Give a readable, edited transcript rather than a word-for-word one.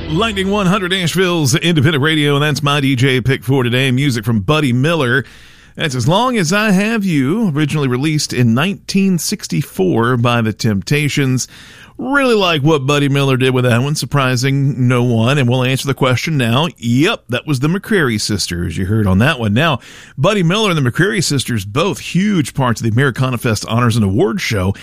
Lightning 100 Asheville's independent radio, and that's my DJ pick for today. Music from Buddy Miller. That's As Long As I Have You, originally released in 1964 by The Temptations. Really like what Buddy Miller did with that one, surprising no one, and we'll answer the question now. Yep, that was the McCrary Sisters you heard on that one. Now, Buddy Miller and the McCrary Sisters, both huge parts of the Americana Fest Honors and Awards show,